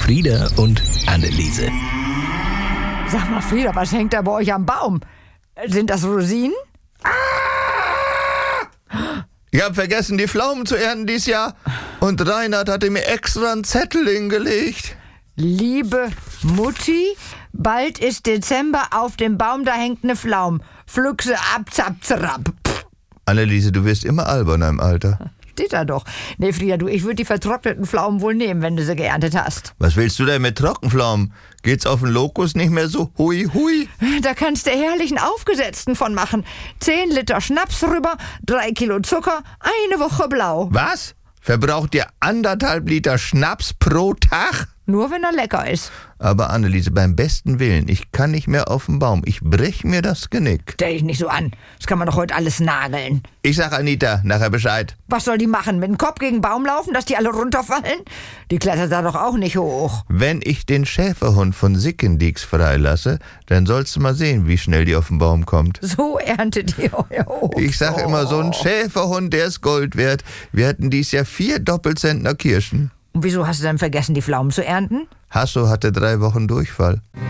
Frieda und Anneliese. Sag mal, Frieda, was hängt da bei euch am Baum? Sind das Rosinen? Ich habe vergessen, die Pflaumen zu ernten dieses Jahr. Und Reinhard hatte mir extra einen Zettel hingelegt. Liebe Mutti, bald ist Dezember, auf dem Baum, da hängt eine Pflaum. Pflück sie ab, zapp, zerab. Anneliese, du wirst immer alberner im Alter. Steht da doch. Nee, Frieda, ich würde die vertrockneten Pflaumen wohl nehmen, wenn du sie geerntet hast. Was willst du denn mit Trockenpflaumen? Geht's auf den Lokus nicht mehr so hui hui? Da kannst du herrlichen Aufgesetzten von machen. 10 Liter Schnaps rüber, 3 Kilo Zucker, eine Woche blau. Was? Verbraucht ihr 1,5 Liter Schnaps pro Tag? Nur wenn er lecker ist. Aber Anneliese, beim besten Willen, ich kann nicht mehr auf den Baum. Ich brech mir das Genick. Stell dich nicht so an. Das kann man doch heute alles nageln. Ich sag Anita nachher Bescheid. Was soll die machen? Mit dem Kopf gegen den Baum laufen, dass die alle runterfallen? Die klettert da doch auch nicht hoch. Wenn ich den Schäferhund von Sickendieks freilasse, dann sollst du mal sehen, wie schnell die auf den Baum kommt. So erntet ihr euer Obst. Ich sag immer, so ein Schäferhund, der ist Gold wert. Wir hatten dies Jahr 4 Doppelzentner Kirschen. Und wieso hast du dann vergessen, die Pflaumen zu ernten? Hasso hatte 3 Wochen Durchfall.